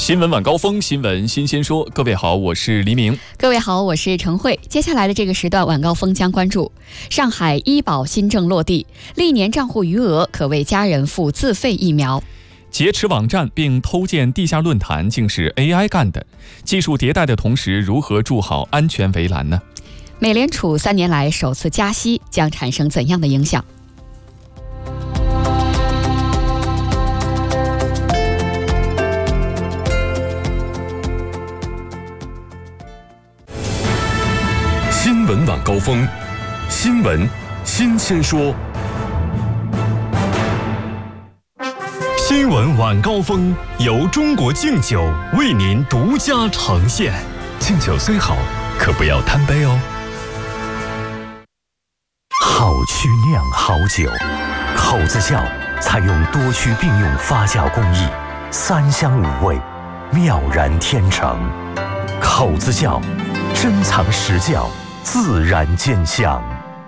新闻晚高峰，新闻新鲜说。各位好，我是黎明。 各位好，我是陈慧。接下来的这个时段，晚高峰将关注上海医保新政落地，历年账户余额可为家人付自费疫苗。 劫持网站并偷建地下论坛竟是 AI 干的，技术迭代的同时，如何筑好安全围栏呢？ 美联储3年来首次加息将产生怎样的影响？ 新闻晚高峰，新闻新鲜说。新闻晚高峰由中国敬酒为您独家呈现。敬酒虽好，可不要贪杯哦。好曲酿好酒，口子窖采用多区并用发酵工艺，3香5味，妙然天成。口子窖珍藏实窖，自然见香。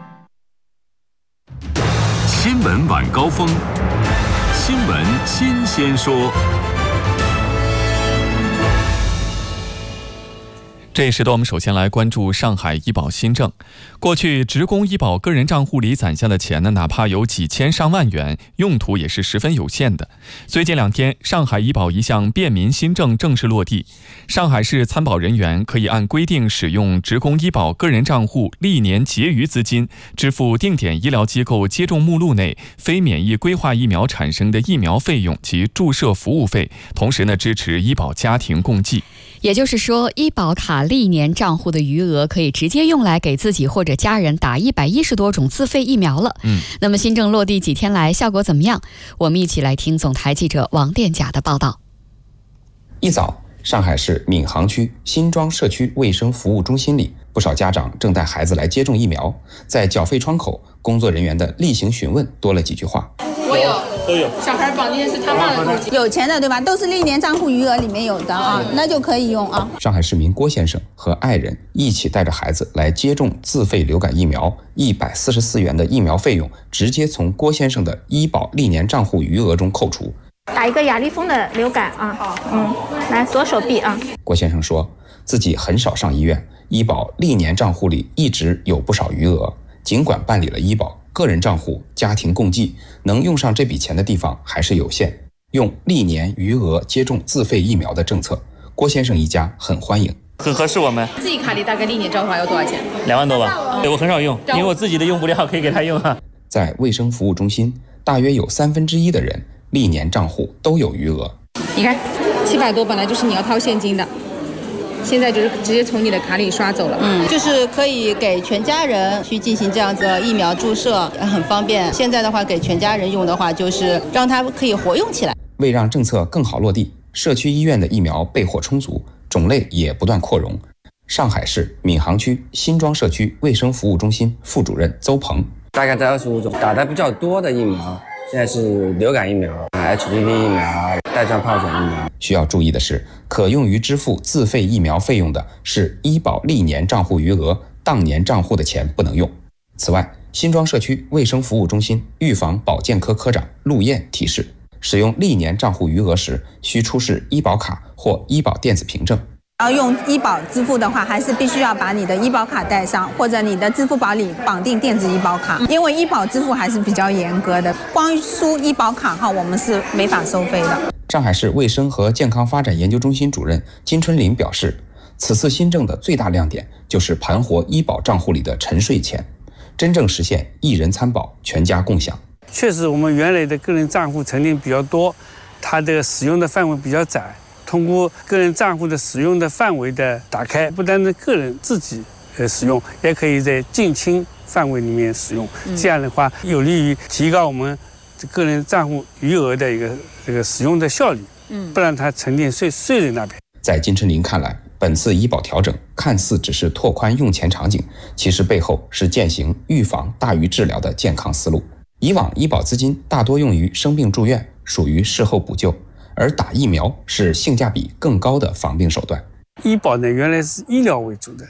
新闻晚高峰，新闻新鲜说。 这一时段我们首先来关注上海医保新政。过去职工医保个人账户里攒下的钱呢，哪怕有几千上万元，用途也是十分有限的。最近2天，上海医保一项便民新政正式落地，上海市参保人员可以按规定使用职工医保个人账户历年结余资金，支付定点医疗机构接种目录内非免疫规划疫苗产生的疫苗费用及注射服务费，同时呢，支持医保家庭共济。 也就是说，医保卡历年账户的余额可以直接用来给自己或者家人打110多种自费疫苗了。那么新政落地几天来，效果怎么样？我们一起来听总台记者王殿甲的报道。 一早，上海市闵行区新庄社区卫生服务中心里，不少家长正带孩子来接种疫苗。在缴费窗口，工作人员的例行询问多了几句话。 我都有，小孩绑定是他妈的户籍， 有钱的对吧？都是历年账户余额里面有的啊，那就可以用啊。 上海市民郭先生和爱人一起带着孩子来接种自费流感疫苗，144元的疫苗费用直接从郭先生的医保历年账户余额中扣除。 打一个雅丽风的流感啊，来左手臂啊。 郭先生说自己很少上医院，医保历年账户里一直有不少余额，尽管办理了医保个人账户家庭共济，能用上这笔钱的地方还是有限。用历年余额接种自费疫苗的政策，郭先生一家很欢迎， 很合适我们。 自己卡里大概历年账户还有多少钱 ？2万多吧。对，我很少用，因为我自己的用不了，可以给他用啊。 在卫生服务中心，大约有1/3的人历年账户都有余额。 你看，700多本来就是你要掏现金的，现在就是直接从你的卡里刷走了。 就是可以给全家人去进行这样子疫苗注射，很方便。现在的话，给全家人用的话，就是让它可以活用起来。 为让政策更好落地，社区医院的疫苗备货充足，种类也不断扩容。上海市闵行区新庄社区卫生服务中心副主任邹鹏， 大概在25种，打的比较多的疫苗现在是流感疫苗、HPV 疫苗、带状疱疹疫苗。 需要注意的是，可用于支付自费疫苗费用的是医保历年账户余额，当年账户的钱不能用。此外，新庄社区卫生服务中心预防保健科科长陆燕提示，使用历年账户余额时，需出示医保卡或医保电子凭证。 要用医保支付的话，还是必须要把你的医保卡带上，或者你的支付宝里绑定电子医保卡，因为医保支付还是比较严格的，光输医保卡号我们是没法收费的。 上海市卫生和健康发展研究中心主任金春林表示，此次新政的最大亮点就是盘活医保账户里的沉睡钱，真正实现一人参保、全家共享。 确实，我们原来的个人账户沉淀比较多，它的使用的范围比较窄。通过个人账户的使用的范围的打开，不单是个人自己使用，也可以在近亲范围里面使用。这样的话，有利于提高我们个人账户余额的这个使用的效率，不让它沉淀睡在那边。 在金春林看来，本次医保调整看似只是拓宽用钱场景，其实背后是践行预防大于治疗的健康思路。以往医保资金大多用于生病住院，属于事后补救，而打疫苗是性价比更高的防病手段。 医保呢，原来是医疗为主的，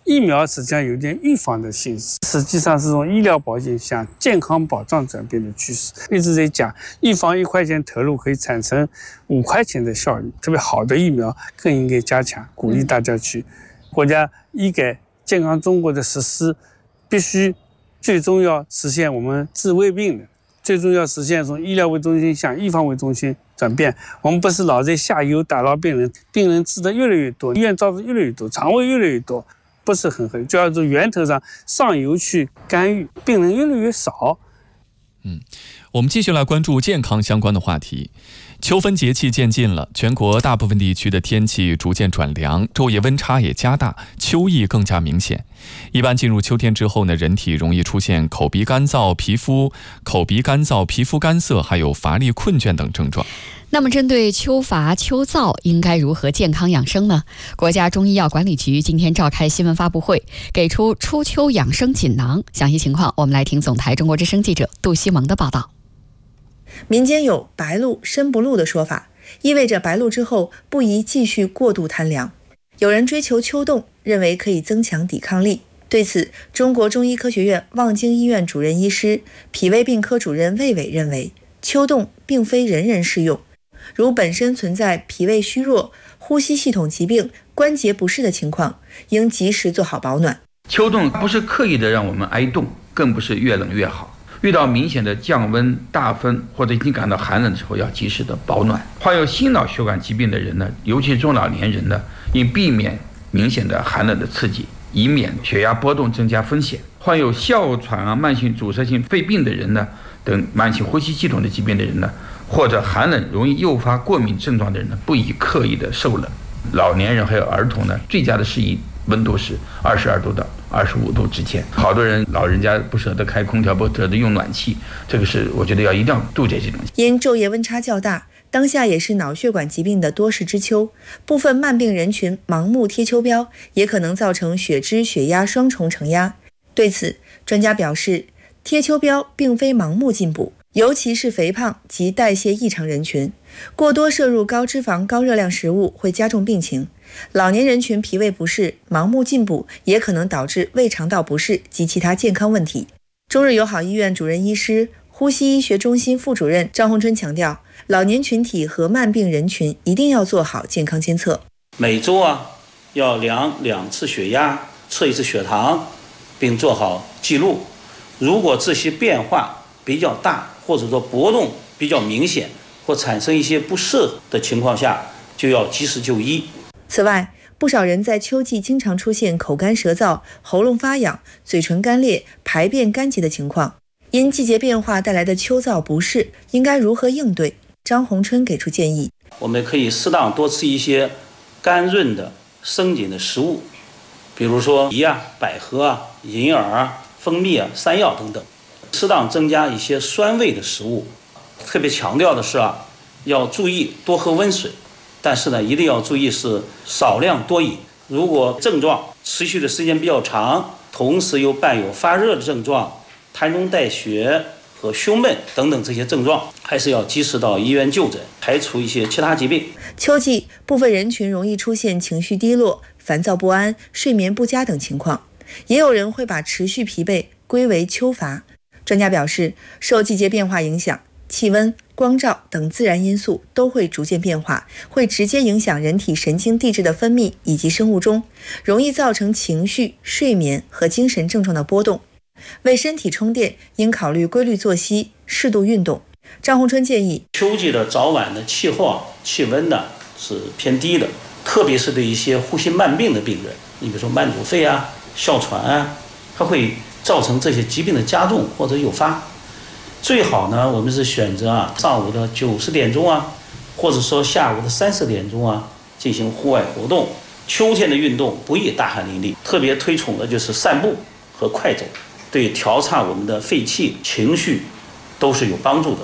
疫苗实际上有点预防的性质，实际上是从医疗保健向健康保障转变的趋势。一直在讲预防1块钱投入可以产生5块钱的效益，特别好的疫苗更应该加强，鼓励大家去。国家医改健康中国的实施，必须最终要实现我们治未病的，最终要实现从医疗为中心向预防为中心转变。我们不是老在下游打扰病人，病人治得越来越多，医院招的越来越多，肠胃越来越多，不是很合理，就要从源头上游去干预，病人越来越少。 我们继续来关注健康相关的话题。秋分节气渐近了，全国大部分地区的天气逐渐转凉，昼夜温差也加大，秋意更加明显。一般进入秋天之后呢，人体容易出现口鼻干燥、皮肤干涩，还有乏力、困倦等症状。 那么针对秋乏秋燥，应该如何健康养生呢？国家中医药管理局今天召开新闻发布会，给出初秋养生锦囊。详细情况我们来听总台中国之声记者杜西蒙的报道。 民间有白露身不露的说法，意味着白露之后不宜继续过度贪凉。有人追求秋冻，认为可以增强抵抗力。对此，中国中医科学院望京医院主任医师、脾胃病科主任魏伟认为，秋冻并非人人适用，如本身存在脾胃虚弱、呼吸系统疾病、关节不适的情况，应及时做好保暖。 秋冻不是刻意的让我们挨冻，更不是越冷越好。遇到明显的降温、大风或者已经感到寒冷的时候，要及时的保暖。患有心脑血管疾病的人呢，尤其中老年人呢，应避免明显的寒冷的刺激，以免血压波动增加风险。患有哮喘慢性阻塞性肺病的人呢，等慢性呼吸系统的疾病的人呢，或者寒冷容易诱发过敏症状的人呢，不宜刻意的受冷。老年人还有儿童呢，最佳的适宜温度是22度到25度之间。好多人老人家不舍得开空调，不舍得用暖气，这个是我觉得一定要杜绝这种。 因昼夜温差较大，当下也是脑血管疾病的多事之秋，部分慢病人群盲目贴秋膘，也可能造成血脂、血压双重承压。对此，专家表示，贴秋膘并非盲目进补，尤其是肥胖及代谢异常人群，过多摄入高脂肪、高热量食物会加重病情。老年人群脾胃不适，盲目进补也可能导致胃肠道不适及其他健康问题。中日友好医院主任医师、呼吸医学中心副主任张洪春强调，老年群体和慢病人群一定要做好健康监测， 每周要量2次血压，测1次血糖，并做好记录。如果这些变化比较大，或者说波动比较明显，或产生一些不适的情况下，就要及时就医。 此外，不少人在秋季经常出现口干舌燥、喉咙发痒、嘴唇干裂、排便干结的情况。因季节变化带来的秋燥不适，应该如何应对？张洪春给出建议： 我们可以适当多吃一些甘润的、生津的食物，比如说梨百合银耳蜂蜜山药等等。适当增加一些酸味的食物。特别强调的是要注意多喝温水。但是呢，一定要注意是少量多饮。如果症状持续的时间比较长，同时又伴有发热的症状、痰中带血和胸闷等等这些症状，还是要及时到医院就诊，排除一些其他疾病。 秋季部分人群容易出现情绪低落、烦躁不安、睡眠不佳等情况，也有人会把持续疲惫归为秋乏。专家表示，受季节变化影响，气温、光照等自然因素都会逐渐变化，会直接影响人体神经递质的分泌以及生物钟，容易造成情绪、睡眠和精神症状的波动。为身体充电，应考虑规律作息、适度运动。张洪春建议， 秋季的早晚的气候气温呢是偏低的，特别是对一些呼吸慢病的病人，你比如说慢阻肺哮喘它会造成这些疾病的加重或者诱发。最好呢，我们是选择上午的9、10点钟或者说下午的3、4点钟进行户外活动。秋天的运动不宜大汗淋漓，特别推崇的就是散步和快走，对调畅我们的肺气、情绪都是有帮助的。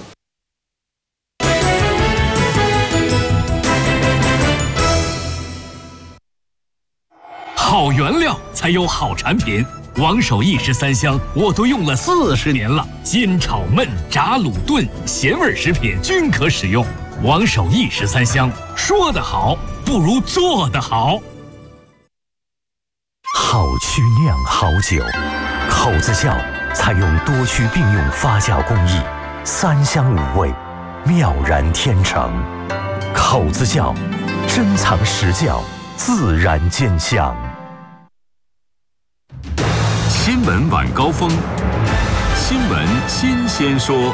好原料才有好产品。王守义食3香我都用了40年了，煎炒焖炸卤炖咸味食品均可使用。王守义食3香，说得好不如做得好。 好曲酿好酒，口子窖采用多区并用发酵工艺，3香5味，妙然天成。口子窖，珍藏实窖，自然见香。 新闻晚高峰，新闻新鲜说。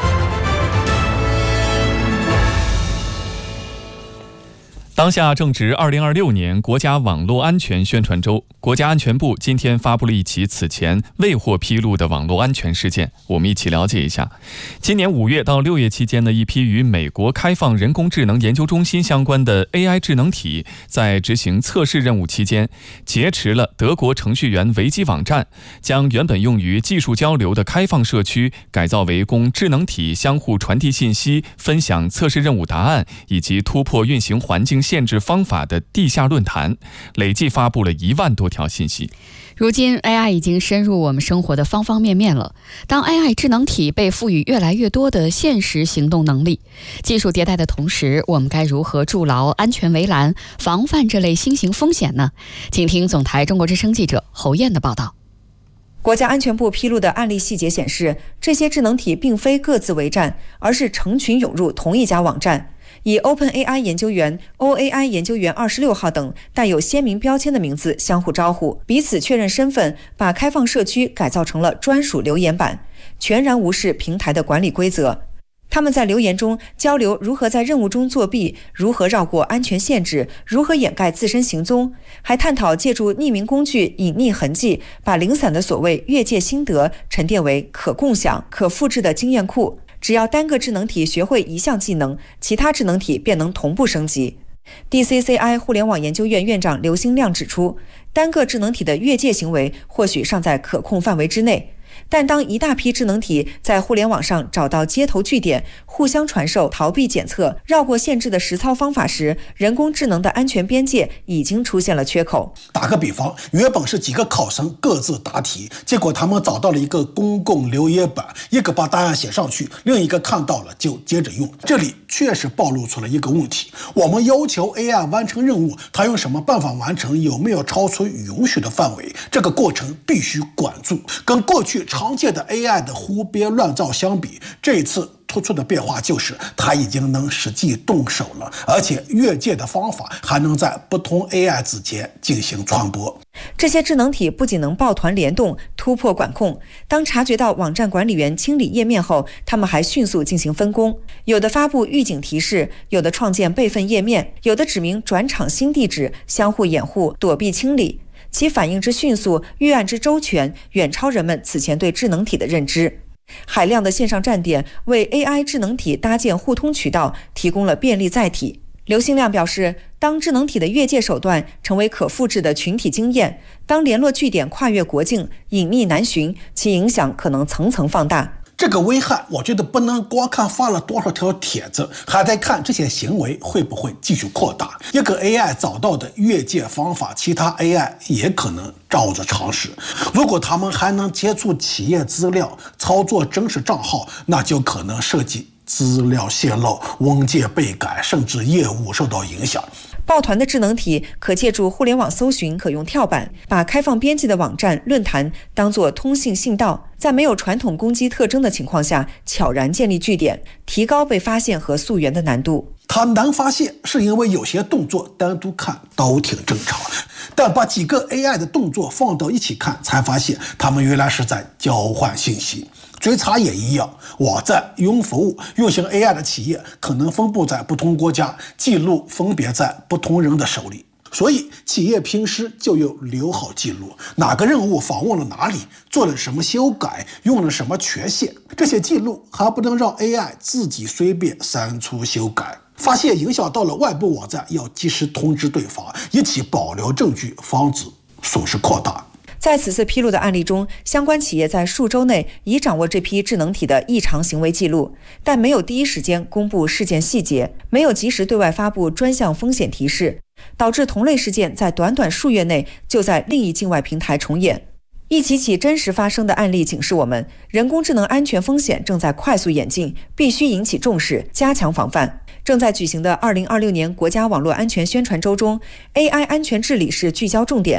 当下正值2026年国家网络安全宣传周，国家安全部今天发布了一起此前未获披露的网络安全事件，我们一起了解一下。今年5月到6月期间的一批与美国开放人工智能研究中心相关的 AI 智能体，在执行测试任务期间，劫持了德国程序员维基网站，将原本用于技术交流的开放社区改造为供智能体相互传递信息、分享测试任务答案以及突破运行环境限制方法的地下论坛，累计发布了1万多条信息。 如今 AI 已经深入我们生活的方方面面了。当 AI 智能体被赋予越来越多的现实行动能力，技术迭代的同时，我们该如何筑牢安全围栏，防范这类新型风险呢？请听总台中国之声记者侯燕的报道。 国家安全部披露的案例细节显示，这些智能体并非各自为战，而是成群涌入同一家网站，以 OpenAI 研究员、OAI 研究员26号等带有鲜明标签的名字相互招呼，彼此确认身份，把开放社区改造成了专属留言板，全然无视平台的管理规则。他们在留言中交流如何在任务中作弊，如何绕过安全限制，如何掩盖自身行踪，还探讨借助匿名工具隐匿痕迹，把零散的所谓越界心得沉淀为可共享、可复制的经验库。只要单个智能体学会一项技能，其他智能体便能同步升级。DCCI 互联网研究院院长刘兴亮指出，单个智能体的越界行为或许尚在可控范围之内，但当一大批智能体在互联网上找到接头据点，互相传授逃避检测、绕过限制的实操方法时，人工智能的安全边界已经出现了缺口。 打个比方，原本是几个考生各自答题，结果他们找到了一个公共留言板，一个把答案写上去，另一个看到了就接着用。这里确实暴露出了一个问题，我们要求 AI 完成任务，它用什么办法完成，有没有超出允许的范围，这个过程必须管住。跟过去常见的 AI 的胡编乱造相比，这一次突出的变化就是它已经能实际动手了，而且越界的方法还能在不同 AI 之间进行传播。 这些智能体不仅能抱团联动突破管控，当察觉到网站管理员清理页面后，他们还迅速进行分工，有的发布预警提示，有的创建备份页面，有的指明转场新地址，相互掩护躲避清理。其反应之迅速，预案之周全，远超人们此前对智能体的认知。海量的线上站点为 AI 智能体搭建互通渠道，提供了便利载体。刘兴亮表示，当智能体的越界手段成为可复制的群体经验，当联络据点跨越国境，隐匿难寻，其影响可能层层放大。 这个危害，我觉得不能光看发了多少条帖子，还得看这些行为会不会继续扩大。一个 AI 找到的越界方法，其他 AI 也可能照着尝试。如果他们还能接触企业资料，操作真实账号，那就可能涉及资料泄露、文件被改，甚至业务受到影响。 抱团的智能体可借助互联网搜寻可用跳板，把开放边际的网站、论坛当作通信信道，在没有传统攻击特征的情况下，悄然建立据点，提高被发现和溯源的难度。 它难发现是因为有些动作单独看都挺正常，但把几个 AI 的动作放到一起看，才发现他们原来是在交换信息。追查也一样，网站、云服务、运行 AI 的企业可能分布在不同国家，记录分别在不同人的手里。所以企业平时就有留好记录，哪个任务访问了哪里，做了什么修改，用了什么权限，这些记录还不能让 AI 自己随便删除修改。发现影响到了外部网站，要及时通知对方，一起保留证据，防止损失扩大。 在此次披露的案例中，相关企业在数周内已掌握这批智能体的异常行为记录，但没有第一时间公布事件细节，没有及时对外发布专项风险提示，导致同类事件在短短数月内就在另一境外平台重演。一起起真实发生的案例警示我们，人工智能安全风险正在快速演进，必须引起重视，加强防范。正在举行的2026年国家网络安全宣传周中， AI 安全治理是聚焦重点。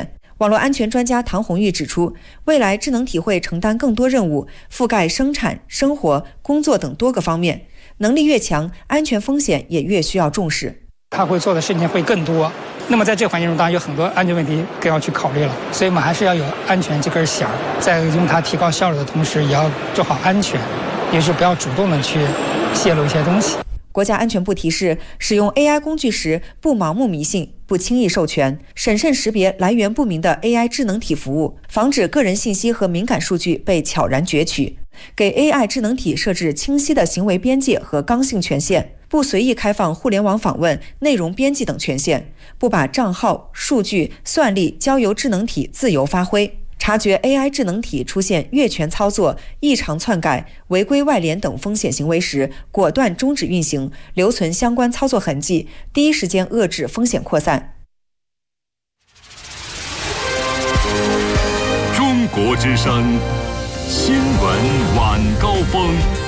网络安全专家唐红玉指出，未来智能体会承担更多任务，覆盖生产、生活、工作等多个方面，能力越强，安全风险也越需要重视。 它会做的事情会更多，那么在这个环境中，当然有很多安全问题更要去考虑了。所以我们还是要有安全这根弦，在用它提高效率的同时，也要做好安全，也是不要主动的去泄露一些东西。 国家安全部提示，使用 AI 工具时不盲目迷信，不轻易授权，审慎识别来源不明的 AI 智能体服务，防止个人信息和敏感数据被悄然攫取。给 AI 智能体设置清晰的行为边界和刚性权限，不随意开放互联网访问、内容编辑等权限，不把账号、数据、算力交由智能体自由发挥。察觉 AI 智能体出现越权操作、异常篡改、违规外联等风险行为时，果断终止运行，留存相关操作痕迹，第一时间遏制风险扩散。 中国之声新闻晚高峰。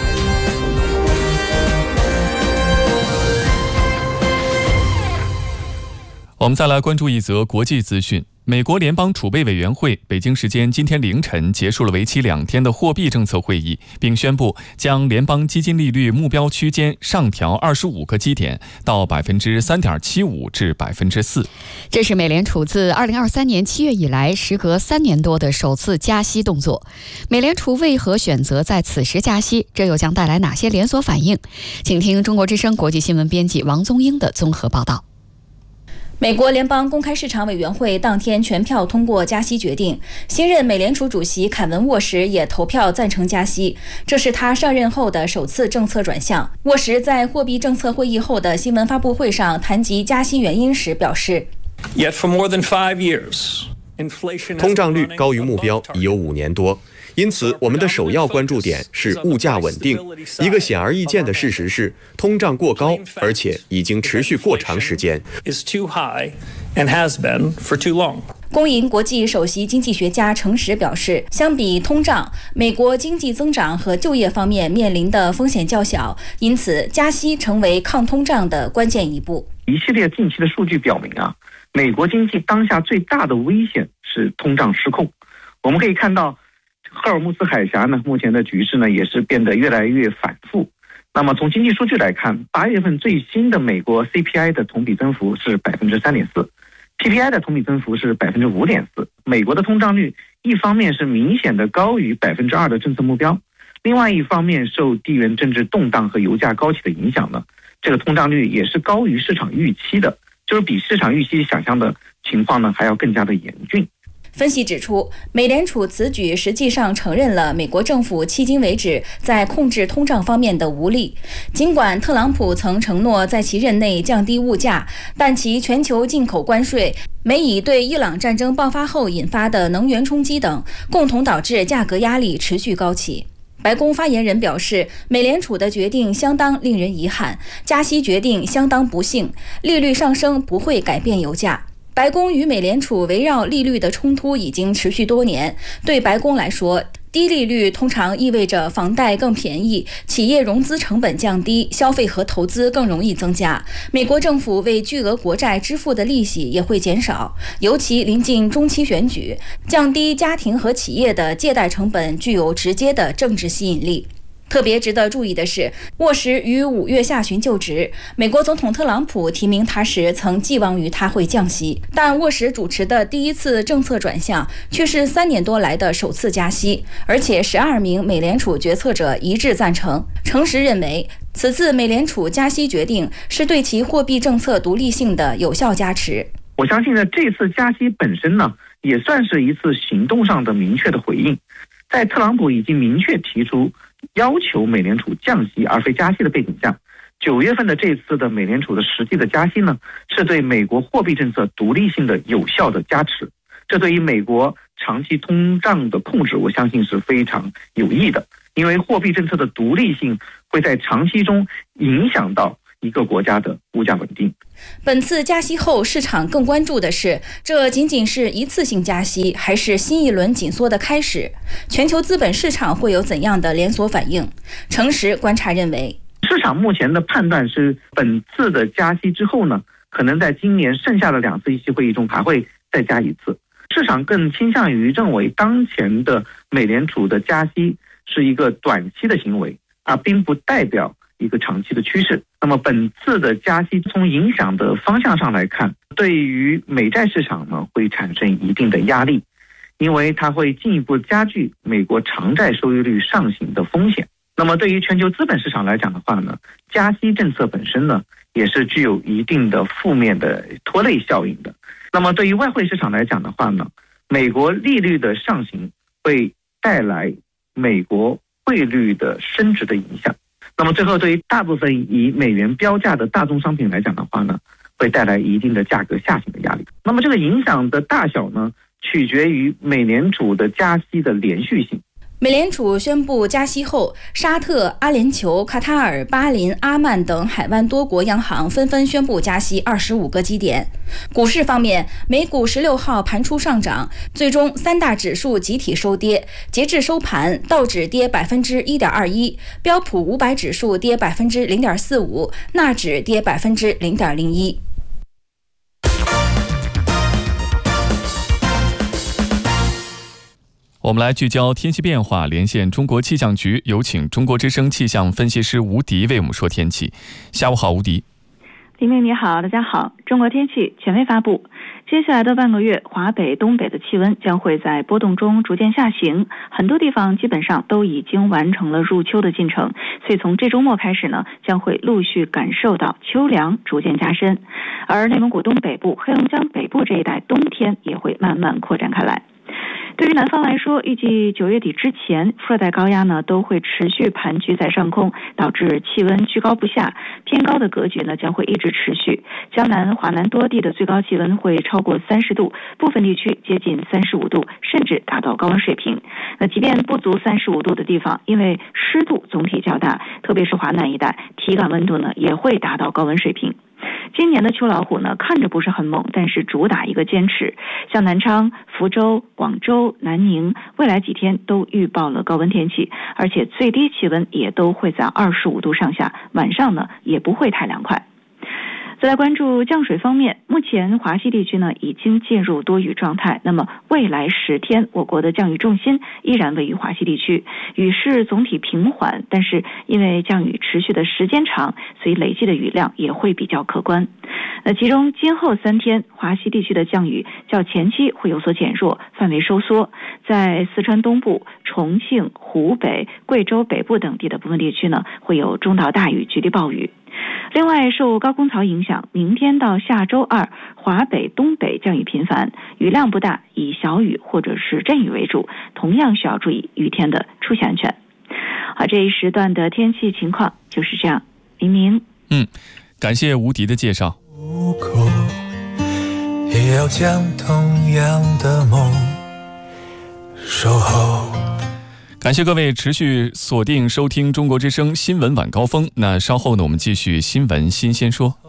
我们再来关注一则国际资讯。美国联邦储备委员会北京时间今天凌晨结束了为期2天的货币政策会议，并宣布将联邦基金利率目标区间上调25个基点到 3.75% 至 4%。 这是美联储自2023年7月以来时隔3年多的首次加息动作。美联储为何选择在此时加息？这又将带来哪些连锁反应？请听中国之声国际新闻编辑王宗英的综合报道。 美国联邦公开市场委员会当天全票通过加息决定，新任美联储主席凯文·沃什也投票赞成加息，这是他上任后的首次政策转向。沃什在货币政策会议后的新闻发布会上谈及加息原因时表示， Yet for more than 5 years, 通胀率高于目标已有5年多，因此我们的首要关注点是物价稳定。一个显而易见的事实是，通胀过高，而且已经持续过长时间。 公银国际首席经济学家程实表示，相比通胀，美国经济增长和就业方面面临的风险较小，因此加息成为抗通胀的关键一步。 一系列近期的数据表明美国经济当下最大的危险是通胀失控。我们可以看到，赫尔木斯海峡目前的局势也是变得越来越反复。那么从经济数据来看，8月份最新的美国 CPI 的同比增幅是 3.4%，PPI 的同比增幅是 5.4%。美国的通胀率一方面是明显的高于 2% 的政策目标，另外一方面受地缘政治动荡和油价高企的影响这个通胀率也是高于市场预期的，就是比市场预期想象的情况还要更加的严峻。 分析指出，美联储此举实际上承认了美国政府迄今为止在控制通胀方面的无力。尽管特朗普曾承诺在其任内降低物价，但其全球进口关税、美以对伊朗战争爆发后引发的能源冲击等，共同导致价格压力持续高企。白宫发言人表示，美联储的决定相当令人遗憾，加息决定相当不幸，利率上升不会改变油价。白宫与美联储围绕利率的冲突已经持续多年，对白宫来说，低利率通常意味着房贷更便宜，企业融资成本降低，消费和投资更容易增加。美国政府为巨额国债支付的利息也会减少，尤其临近中期选举，降低家庭和企业的借贷成本具有直接的政治吸引力。特别值得注意的是，沃什于5月下旬就职，美国总统特朗普提名他时曾寄望于他会降息，但沃什主持的第一次政策转向却是3年多来的首次加息，而且12名美联储决策者一致赞成。程实认为，此次美联储加息决定是对其货币政策独立性的有效加持。 我相信这次加息本身也算是一次行动上的明确的回应。在特朗普已经明确提出要求美联储降息而非加息的背景下，9月份的这次的美联储的实际的加息是对美国货币政策独立性的有效的加持。这对于美国长期通胀的控制，我相信是非常有益的，因为货币政策的独立性会在长期中影响到一个国家的物价稳定。 本次加息后，市场更关注的是，这仅仅是一次性加息，还是新一轮紧缩的开始？全球资本市场会有怎样的连锁反应？程实观察认为， 市场目前的判断是，本次的加息之后可能在今年剩下的2次议息会议中还会再加一次。 市场更倾向于认为当前的美联储的加息是一个短期的行为，并不代表一个长期的趋势。那么本次的加息从影响的方向上来看，对于美债市场呢会产生一定的压力，因为它会进一步加剧美国长债收益率上行的风险。那么对于全球资本市场来讲的话呢，加息政策本身呢也是具有一定的负面的拖累效应的。那么对于外汇市场来讲的话呢，美国利率的上行会带来美国汇率的升值的影响。那么最后对于大部分以美元标价的大宗商品来讲的话呢，会带来一定的价格下行的压力。那么这个影响的大小呢，取决于美联储的加息的连续性。 美联储宣布加息后，沙特、阿联酋、卡塔尔、巴林、阿曼等海湾多国央行纷纷宣布加息25个基点。股市方面，美股16号盘出上涨，最终三大指数集体收跌。截至收盘，道指跌1.21%，标普500指数跌0.45%，纳指跌0.01%。 我们来聚焦天气变化，连线中国气象局，有请中国之声气象分析师吴迪为我们说天气。下午好，吴迪。 黎明你好，大家好。中国天气权威发布，接下来的半个月，华北、东北的气温将会在波动中逐渐下行，很多地方基本上都已经完成了入秋的进程，所以从这周末开始呢，将会陆续感受到秋凉逐渐加深，而内蒙古东北部、黑龙江北部这一带冬天也会慢慢扩展开来。对于南方来说，预计9月底之前，热带高压呢都会持续盘踞在上空，导致气温居高不下，偏高的格局呢将会一直持续。江南、华南多地的最高气温会超过30度，部分地区接近35度，甚至达到高温水平。那即便不足35度的地方，因为湿度总体较大，特别是华南一带，体感温度呢也会达到高温水平。今年的秋老虎呢，看着不是很猛，但是主打一个坚持。像南昌、福州、广州、南宁，未来几天都预报了高温天气，而且最低气温也都会在25度上下，晚上呢也不会太凉快。再来关注降水方面，目前华西地区呢已经进入多雨状态，那么未来10天我国的降雨重心依然位于华西地区，雨势总体平缓，但是因为降雨持续的时间长，所以累计的雨量也会比较可观。其中今后3天华西地区的降雨较前期会有所减弱，范围收缩，在四川东部、重庆、湖北、贵州北部等地的部分地区呢会有中到大雨，局地暴雨。另外，受高空槽影响，明天到下周2，华北、东北降雨频繁，雨量不大，以小雨或者是阵雨为主，同样需要注意雨天的出行安全。好，这一时段的天气情况就是这样。黎明， 感谢吴迪的介绍。 也要将同样的梦守候。 感谢各位持续锁定收听中国之声新闻晚高峰。那稍后呢，我们继续新闻新鲜说。